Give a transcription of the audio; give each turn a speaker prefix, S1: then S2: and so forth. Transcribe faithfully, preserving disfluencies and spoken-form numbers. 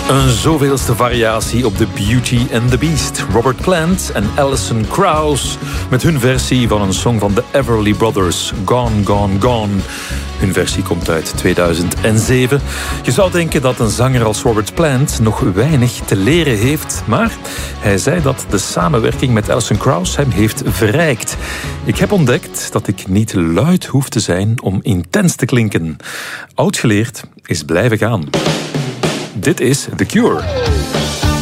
S1: Een zoveelste variatie op The Beauty and the Beast. Robert Plant en Alison Krauss met hun versie van een song van de Everly Brothers, Gone, Gone, Gone. Hun versie komt uit tweeduizend zeven. Je zou denken dat een zanger als Robert Plant nog weinig te leren heeft, maar hij zei dat de samenwerking met Alison Krauss hem heeft verrijkt. Ik heb ontdekt dat ik niet luid hoef te zijn om intens te klinken. Oud geleerd is blijven gaan. Dit is The Cure.